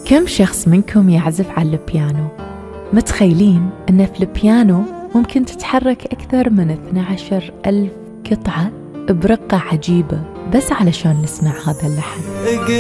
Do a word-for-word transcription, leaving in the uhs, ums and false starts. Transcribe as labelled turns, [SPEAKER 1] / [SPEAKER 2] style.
[SPEAKER 1] كم شخص منكم يعزف على البيانو؟ متخيلين أن في البيانو ممكن تتحرك أكثر من اثني عشر ألف قطعة برقة عجيبة بس علشان نسمع هذا اللحن.